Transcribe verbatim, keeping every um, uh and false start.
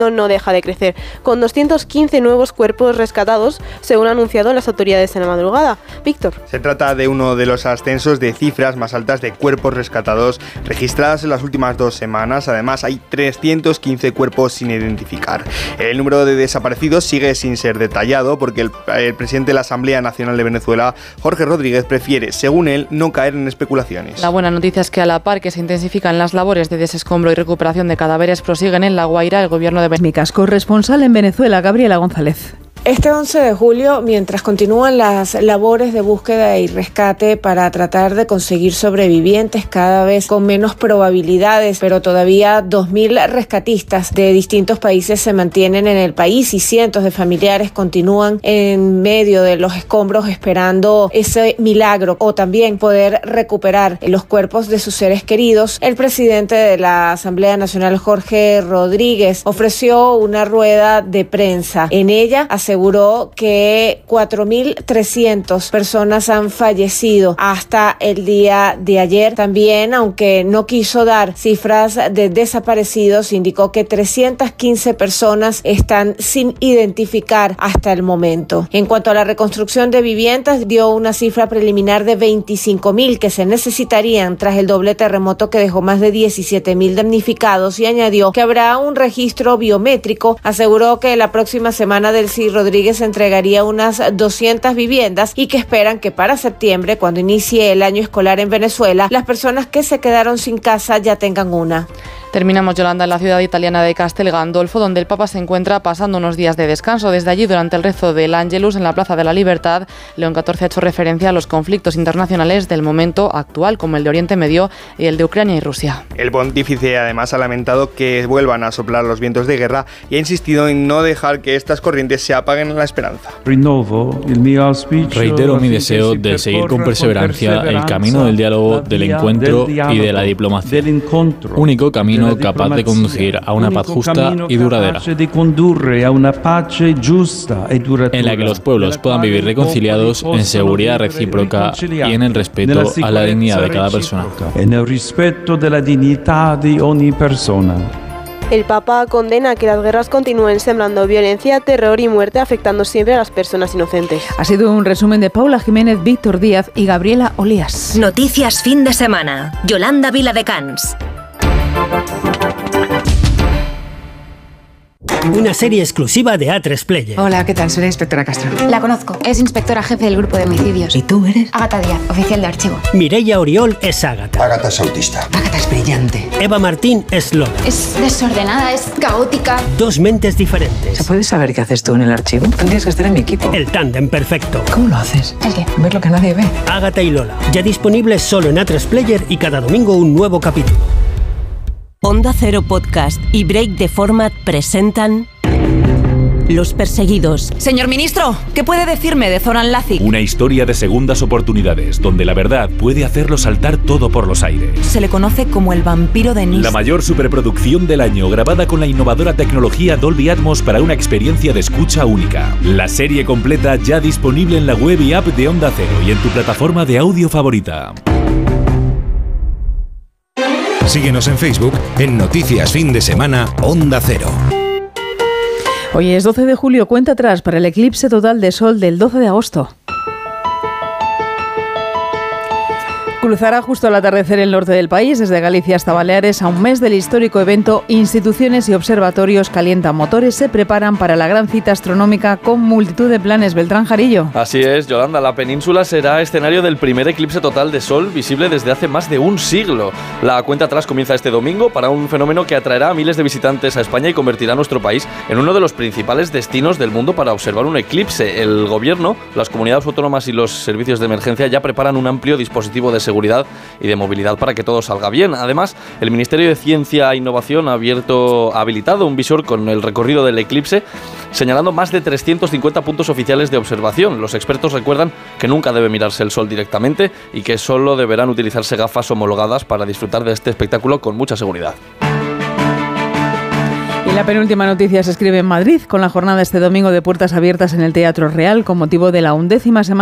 no deja de crecer, con doscientos quince nuevos cuerpos rescatados, según han anunciado las autoridades en la madrugada. Víctor. Se trata de uno de los ascensos de cifras más altas de cuerpos rescatados registradas en las últimas dos semanas. Además, hay trescientos quince cuerpos sin identificar. El número de desaparecidos sigue sin ser detallado porque el, el presidente de la Asamblea Nacional de Venezuela, Jorge Rodríguez, prefiere, según él, no caer en especulaciones. La buena noticia es que a la par que se intensifican las labores de desescombro y recuperación de cadáveres, prosiguen en La Guaira. El gobierno de Micas, corresponsal en Venezuela, Gabriela González. Este once de julio, mientras continúan las labores de búsqueda y rescate para tratar de conseguir sobrevivientes cada vez con menos probabilidades, pero todavía dos mil rescatistas de distintos países se mantienen en el país y cientos de familiares continúan en medio de los escombros esperando ese milagro o también poder recuperar los cuerpos de sus seres queridos. El presidente de la Asamblea Nacional, Jorge Rodríguez, ofreció una rueda de prensa. En ella aseguró que cuatro mil trescientas personas han fallecido hasta el día de ayer. También, aunque no quiso dar cifras de desaparecidos, indicó que trescientas quince personas están sin identificar hasta el momento. En cuanto a la reconstrucción de viviendas, dio una cifra preliminar de veinticinco mil que se necesitarían tras el doble terremoto que dejó más de diecisiete mil damnificados y añadió que habrá un registro biométrico. Aseguró que la próxima semana del C I R Rodríguez entregaría unas doscientas viviendas y que esperan que para septiembre, cuando inicie el año escolar en Venezuela, las personas que se quedaron sin casa ya tengan una. Terminamos, Yolanda, en la ciudad italiana de Castel Gandolfo, donde el Papa se encuentra pasando unos días de descanso. Desde allí, durante el rezo del Ángelus en la Plaza de la Libertad, León catorce ha hecho referencia a los conflictos internacionales del momento actual, como el de Oriente Medio y el de Ucrania y Rusia. El pontífice además ha lamentado que vuelvan a soplar los vientos de guerra y ha insistido en no dejar que estas corrientes se apaguen en la esperanza. Reitero mi deseo de seguir con perseverancia el camino del diálogo, del encuentro y de la diplomacia. Único camino capaz de conducir a una paz justa y duradera, en la que los pueblos puedan vivir reconciliados en seguridad recíproca y en el respeto a la dignidad de cada persona. El Papa condena que las guerras continúen sembrando violencia, terror y muerte, afectando siempre a las personas inocentes. Ha sido un resumen de Paula Jiménez, Víctor Díaz y Gabriela Olías. Noticias fin de semana. Yolanda Viladecans. Una serie exclusiva de A tres Player. Hola, ¿qué tal? Soy la inspectora Castro. La conozco. Es inspectora jefe del grupo de homicidios. ¿Y tú eres? Ágata Díaz, oficial de archivo. Mireia Oriol es Ágata. Ágata es autista. Ágata es brillante. Eva Martín es Lola. Es desordenada, es caótica. Dos mentes diferentes. ¿Se puede saber qué haces tú en el archivo? Tendrías que estar en mi equipo. El tándem perfecto. ¿Cómo lo haces? ¿El qué? Ver lo que nadie ve. Ágata y Lola. Ya disponibles solo en A tres Player y cada domingo un nuevo capítulo. Onda Cero Podcast y Break the Format presentan Los Perseguidos. Señor ministro, ¿qué puede decirme de Zoran Lazic? Una historia de segundas oportunidades, donde la verdad puede hacerlo saltar todo por los aires. Se le conoce como el vampiro de Nice. La mayor superproducción del año, grabada con la innovadora tecnología Dolby Atmos para una experiencia de escucha única. La serie completa ya disponible en la web y app de Onda Cero y en tu plataforma de audio favorita. Síguenos en Facebook en Noticias Fin de Semana Onda Cero. Hoy es doce de julio, cuenta atrás para el eclipse total de sol del doce de agosto. Cruzará justo al atardecer el norte del país, desde Galicia hasta Baleares. A un mes del histórico evento, instituciones y observatorios calientan motores, se preparan para la gran cita astronómica con multitud de planes. Beltrán Jarillo. Así es, Yolanda, la península será escenario del primer eclipse total de sol visible desde hace más de un siglo. La cuenta atrás comienza este domingo para un fenómeno que atraerá a miles de visitantes a España y convertirá a nuestro país en uno de los principales destinos del mundo para observar un eclipse. El gobierno, las comunidades autónomas y los servicios de emergencia ya preparan un amplio dispositivo de seguridad seguridad y de movilidad para que todo salga bien. Además, el Ministerio de Ciencia e Innovación ha abierto, ha habilitado un visor con el recorrido del eclipse, señalando más de trescientos cincuenta puntos oficiales de observación. Los expertos recuerdan que nunca debe mirarse el sol directamente y que solo deberán utilizarse gafas homologadas para disfrutar de este espectáculo con mucha seguridad. Y la penúltima noticia se escribe en Madrid, con la jornada este domingo de puertas abiertas en el Teatro Real con motivo de la undécima semana